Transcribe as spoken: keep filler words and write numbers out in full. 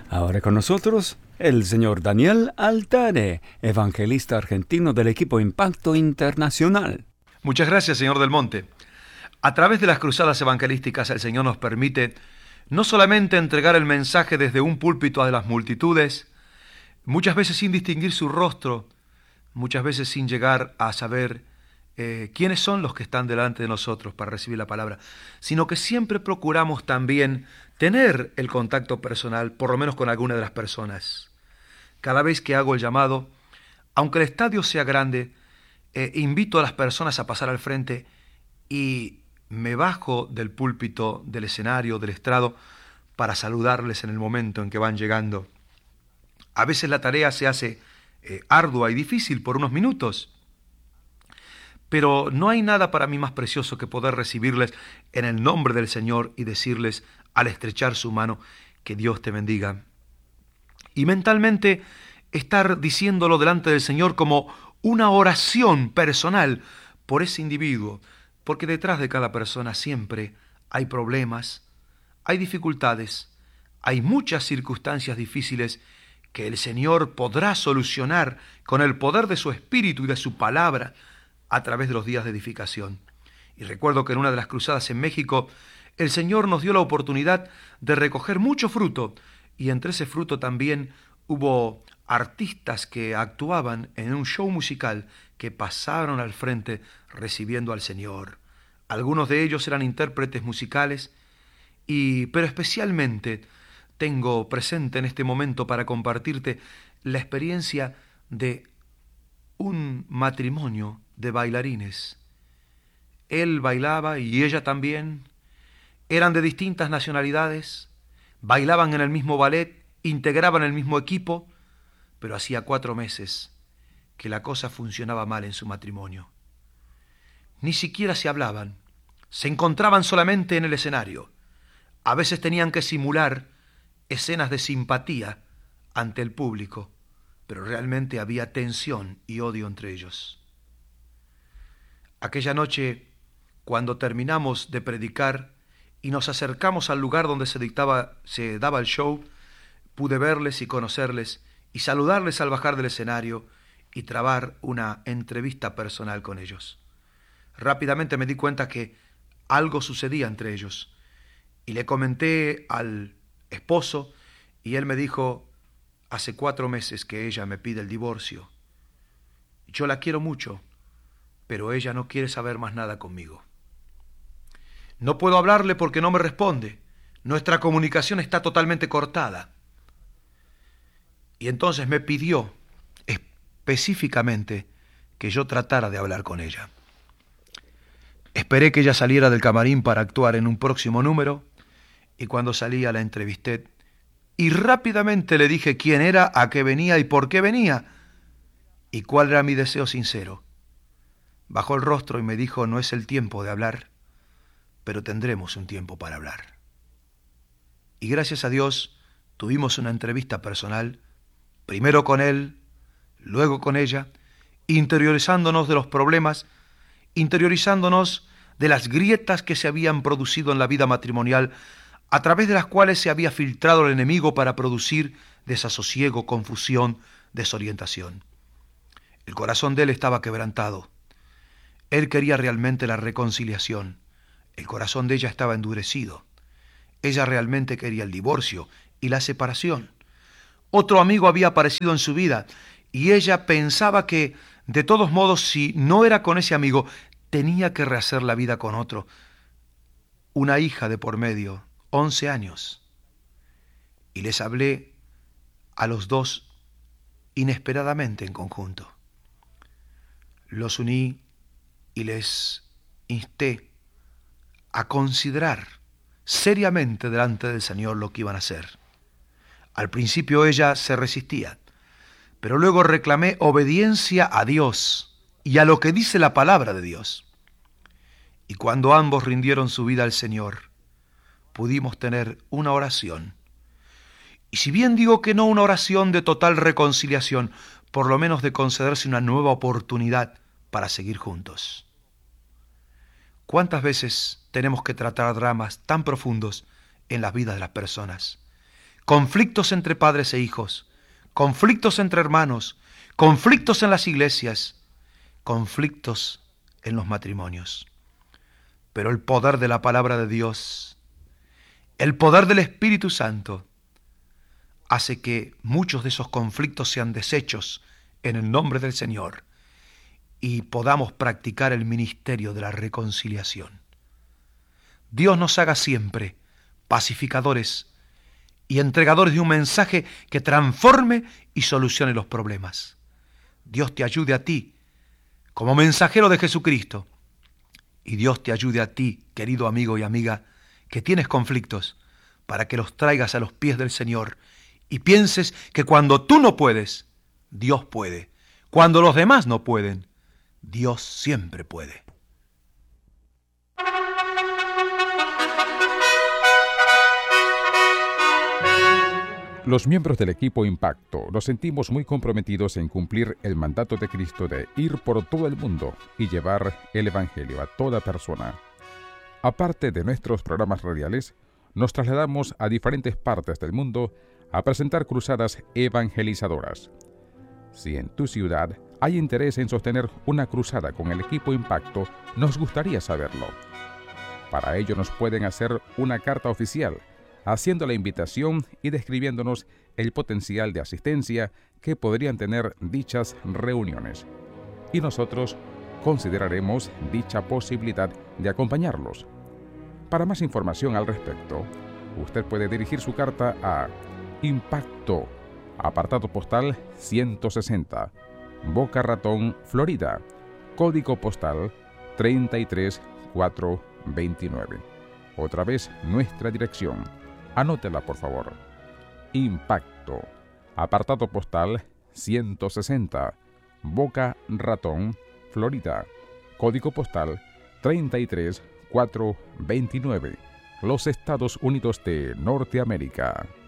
Ahora con nosotros el señor Daniel Altare, evangelista argentino del equipo Impacto Internacional. Muchas gracias, señor Del Monte. A través de las cruzadas evangelísticas el Señor nos permite no solamente entregar el mensaje desde un púlpito a las multitudes, muchas veces sin distinguir su rostro, muchas veces sin llegar a saber eh, quiénes son los que están delante de nosotros para recibir la palabra, sino que siempre procuramos también tener el contacto personal, por lo menos con alguna de las personas. Cada vez que hago el llamado, aunque el estadio sea grande, eh, invito a las personas a pasar al frente y me bajo del púlpito, del escenario, del estrado, para saludarles en el momento en que van llegando. A veces la tarea se hace eh, ardua y difícil por unos minutos, pero no hay nada para mí más precioso que poder recibirles en el nombre del Señor y decirles, al estrechar su mano, que Dios te bendiga. Y mentalmente estar diciéndolo delante del Señor como una oración personal por ese individuo, porque detrás de cada persona siempre hay problemas, hay dificultades, hay muchas circunstancias difíciles que el Señor podrá solucionar con el poder de su Espíritu y de su palabra a través de los días de edificación. Y recuerdo que en una de las cruzadas en México, el Señor nos dio la oportunidad de recoger mucho fruto, y entre ese fruto también hubo artistas que actuaban en un show musical que pasaron al frente recibiendo al Señor. Algunos de ellos eran intérpretes musicales, y, pero especialmente tengo presente en este momento para compartirte la experiencia de un matrimonio de bailarines. Él bailaba y ella también. Eran de distintas nacionalidades, bailaban en el mismo ballet, integraban el mismo equipo, pero hacía cuatro meses que la cosa funcionaba mal en su matrimonio. Ni siquiera se hablaban, se encontraban solamente en el escenario. A veces tenían que simular escenas de simpatía ante el público, pero realmente había tensión y odio entre ellos. Aquella noche, cuando terminamos de predicar y nos acercamos al lugar donde se dictaba, se daba el show, pude verles y conocerles y saludarles al bajar del escenario y trabar una entrevista personal con ellos. Rápidamente me di cuenta que algo sucedía entre ellos y le comenté al esposo y él me dijo: hace cuatro meses que ella me pide el divorcio. Yo la quiero mucho, pero ella no quiere saber más nada conmigo. No puedo hablarle porque no me responde. Nuestra comunicación está totalmente cortada. Y entonces me pidió específicamente que yo tratara de hablar con ella. Esperé que ella saliera del camarín para actuar en un próximo número, y cuando salía la entrevisté y rápidamente le dije quién era, a qué venía y por qué venía, y cuál era mi deseo sincero. Bajó el rostro y me dijo: no es el tiempo de hablar, pero tendremos un tiempo para hablar. Y gracias a Dios tuvimos una entrevista personal, primero con él, luego con ella, interiorizándonos de los problemas, interiorizándonos de las grietas que se habían producido en la vida matrimonial, a través de las cuales se había filtrado el enemigo para producir desasosiego, confusión, desorientación. El corazón de él estaba quebrantado. Él quería realmente la reconciliación. El corazón de ella estaba endurecido. Ella realmente quería el divorcio y la separación. Otro amigo había aparecido en su vida y ella pensaba que, de todos modos, si no era con ese amigo, tenía que rehacer la vida con otro. Una hija de por medio, once años. Y les hablé a los dos inesperadamente en conjunto. Los uní y les insté a considerar seriamente delante del Señor lo que iban a hacer. Al principio ella se resistía, pero luego reclamé obediencia a Dios y a lo que dice la palabra de Dios. Y cuando ambos rindieron su vida al Señor, pudimos tener una oración. Y si bien digo que no una oración de total reconciliación, por lo menos de concederse una nueva oportunidad para seguir juntos. ¿Cuántas veces tenemos que tratar dramas tan profundos en las vidas de las personas? conflictos entre padres e hijos, conflictos entre hermanos, conflictos en las iglesias, conflictos en los matrimonios. Pero el poder de la palabra de Dios, el poder del Espíritu Santo, hace que muchos de esos conflictos sean deshechos en el nombre del Señor y podamos practicar el ministerio de la reconciliación. Dios nos haga siempre pacificadores y entregadores de un mensaje que transforme y solucione los problemas. Dios te ayude a ti como mensajero de Jesucristo, y Dios te ayude a ti, querido amigo y amiga, que tienes conflictos, para que los traigas a los pies del Señor y pienses que cuando tú no puedes, Dios puede. Cuando los demás no pueden, Dios siempre puede. Los miembros del equipo Impacto nos sentimos muy comprometidos en cumplir el mandato de Cristo de ir por todo el mundo y llevar el Evangelio a toda persona. Aparte de nuestros programas radiales, nos trasladamos a diferentes partes del mundo a presentar cruzadas evangelizadoras. Si en tu ciudad hay interés en sostener una cruzada con el equipo Impacto, nos gustaría saberlo. Para ello nos pueden hacer una carta oficial, haciendo la invitación y describiéndonos el potencial de asistencia que podrían tener dichas reuniones. Y nosotros consideraremos dicha posibilidad de acompañarlos. Para más información al respecto, usted puede dirigir su carta a Impacto, apartado postal ciento sesenta, Boca Ratón, Florida, código postal treinta y tres mil cuatrocientos veintinueve. Otra vez nuestra dirección. Anótela, por favor. Impacto, apartado postal ciento sesenta, Boca Ratón, Florida, código postal treinta y tres mil cuatrocientos veintinueve, los Estados Unidos de Norteamérica.